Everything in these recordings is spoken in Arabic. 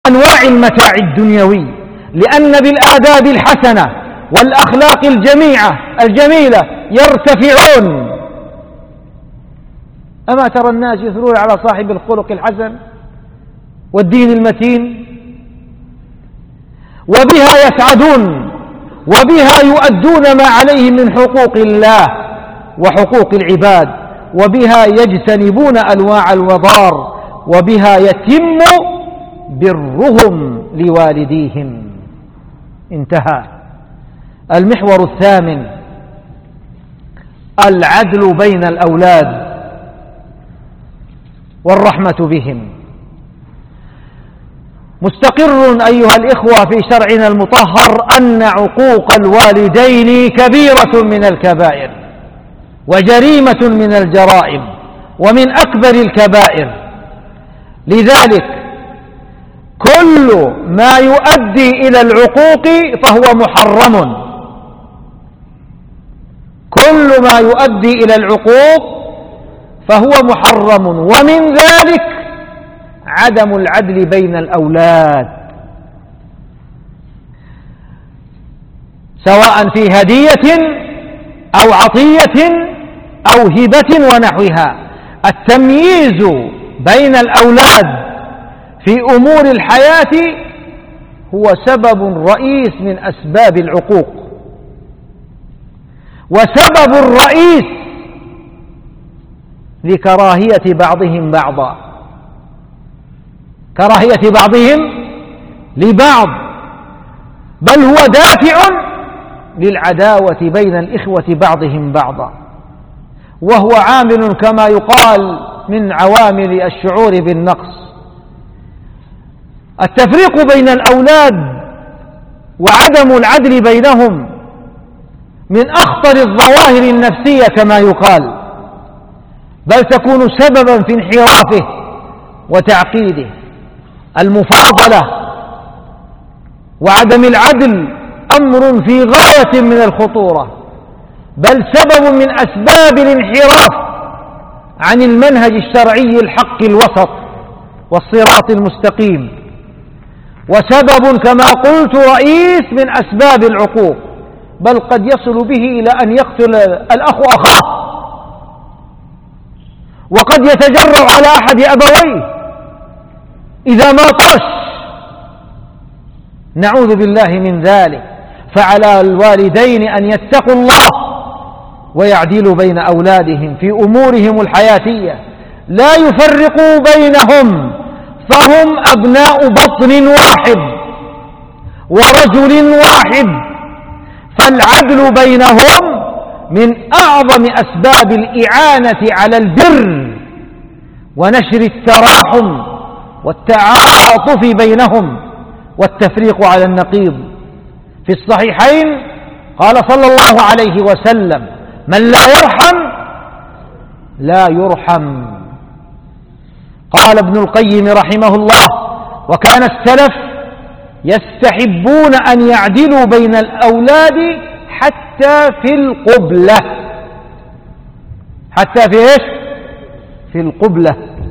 أنواع المتاع الدنيوي، لأن بالآداب الحسنة والأخلاق الجميلة يرتفعون. أما ترى الناس يثنون على صاحب الخلق الحسن والدين المتين، وبها يسعدون، وبها يؤدون ما عليهم من حقوق الله وحقوق العباد، وبها يجتنبون أنواع الوضار، وبها يتم برهم لوالديهم. انتهى. المحور الثامن: العدل بين الأولاد والرحمة بهم. مستقر أيها الإخوة في شرعنا المطهر أن عقوق الوالدين كبيرة من الكبائر وجريمة من الجرائم ومن أكبر الكبائر. لذلك كل ما يؤدي إلى العقوق فهو محرم، كل ما يؤدي إلى العقوق فهو محرم، ومن ذلك عدم العدل بين الأولاد، سواء في هدية أو عطية أو هبة ونحوها. التمييز بين الأولاد في أمور الحياة هو سبب رئيس من أسباب العقوق، وسبب رئيس لكراهية بعضهم بعضا، كراهية بعضهم لبعض، بل هو دافع للعداوة بين الإخوة بعضهم بعضا، وهو عامل كما يقال من عوامل الشعور بالنقص. التفريق بين الأولاد وعدم العدل بينهم من أخطر الظواهر النفسية كما يقال، بل تكون سببا في انحرافه وتعقيده. المفاضلة وعدم العدل أمر في غاية من الخطورة، بل سبب من أسباب الانحراف عن المنهج الشرعي الحق الوسط والصراط المستقيم، وسبب كما قلت رئيس من أسباب العقوق، بل قد يصل به إلى أن يقتل الأخ أخاه، وقد يتجرأ على أحد أبويه إذا ما طش. نعوذ بالله من ذلك. فعلى الوالدين أن يتقوا الله ويعدلوا بين أولادهم في أمورهم الحياتية، لا يفرقوا بينهم، فهم أبناء بطن واحد ورجل واحد، فالعدل بينهم من أعظم أسباب الإعانة على البر ونشر التراحم والتعاطف بينهم والتفريق على النقيض. في الصحيحين قال صلى الله عليه وسلم: من لا يرحم لا يرحم. قال ابن القيم رحمه الله: وكان السلف يستحبون أن يعدلوا بين الأولاد حتى في القبلة. حتى في إيش؟ في القبلة.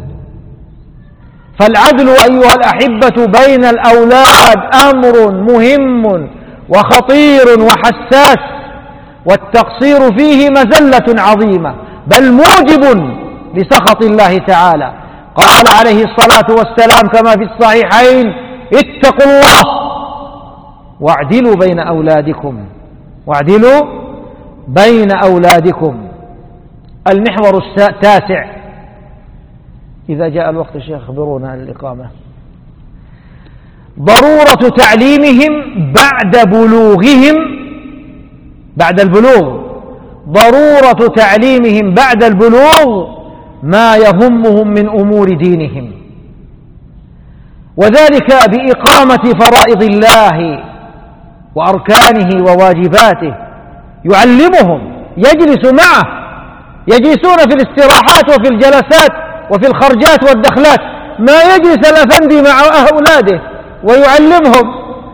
فالعدل أيها الأحبة بين الأولاد أمر مهم وخطير وحساس، والتقصير فيه مزلة عظيمة، بل موجب لسخط الله تعالى. قال عليه الصلاة والسلام كما في الصحيحين: اتقوا الله واعدلوا بين أولادكم، واعدلوا بين أولادكم. المحور التاسع. إذا جاء الوقت يا شيخ خبرونا عن الإقامة. ضرورة تعليمهم بعد بلوغهم، بعد البلوغ، ضرورة تعليمهم بعد البلوغ ما يهمهم من أمور دينهم، وذلك بإقامة فرائض الله وأركانه وواجباته. يعلمهم، يجلس معه، يجلسون في الاستراحات وفي الجلسات وفي الخرجات والدخلات، ما يجلس الأفندي مع أولاده ويعلمهم،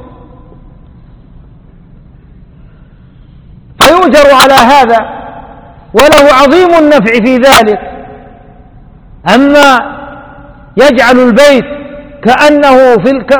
فيؤجر على هذا وله عظيم النفع في ذلك. أما يجعل البيت